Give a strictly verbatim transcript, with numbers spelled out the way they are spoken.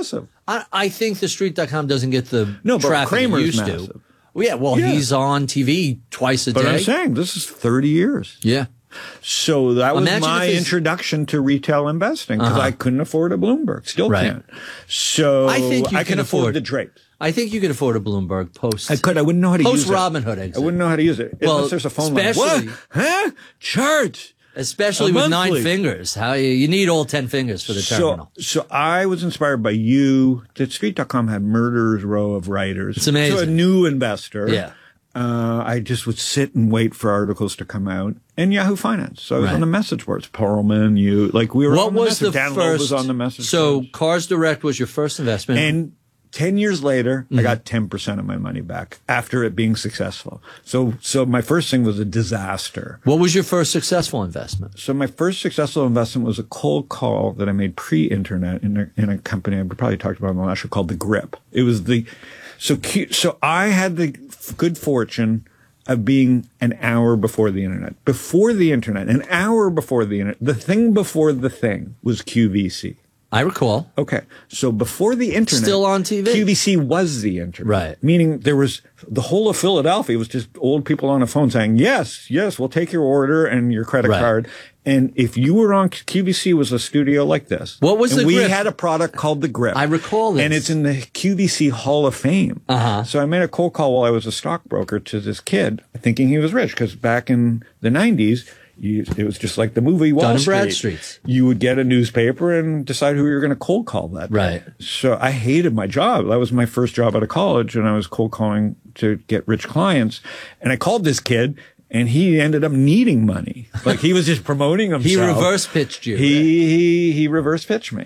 massive. I, I think the street dot com doesn't get the No, but traffic it Kramer's used massive. to. Well, yeah, well, Yeah. he's on T V twice a But day. I'm saying this is thirty years. Yeah. So that was Imagine my if his- introduction to retail investing because Uh-huh. I couldn't afford a Bloomberg. Still Right. can't. So I think you I can can afford, afford- the drapes. I think you could afford a Bloomberg post. I could. I wouldn't know how to Post use it. Robinhood exit. I wouldn't know how to use it. Well, Unless there's a phone line. especially- What? Huh? Charts. Especially A with nine monthly. fingers. How you, you need all ten fingers for the terminal. So, so I was inspired by you. That street dot com had murderer's row of writers. It's amazing. So a new investor. Yeah. Uh, I just would sit and wait for articles to come out. And Yahoo Finance. So I was Right. on the message boards. Perlman, you, like we were What on the was message. the Dan Loeb first? was on the message So boards. Cars Direct was your first investment. And ten years later, Mm-hmm. I got ten percent of my money back after it being successful. So, so my first thing was a disaster. what was your first successful investment? So my first successful investment was a cold call that I made pre-internet in a, in a company I probably talked about on the last show called The Grip. It was the, so cute. So I had the f- good fortune of being an hour before the internet. Before the internet, an hour before the internet, the thing before the thing was Q V C. I recall. Okay. So before the internet. Still on T V. Q V C was the internet. Right. Meaning there was the whole of Philadelphia was just old people on a phone saying, yes, yes, we'll take your order and your credit Right. card. And if you were on Q V C was a studio like this. What was and The we Grip? had a product called The Grip. I recall this. And it's in the Q V C Hall of Fame. Uh-huh. So I made a cold call while I was a stockbroker to this kid thinking he was rich because back in the nineties, you, it was just like the movie Wall Dun and Street. Bradstreet's. You would get a newspaper and decide who you were going to cold call that day. Right. So I hated my job. That was my first job out of college, and I was cold calling to get rich clients. And I called this kid, and he ended up needing money. Like he was just promoting himself. He reverse pitched you. He he he reverse pitched me.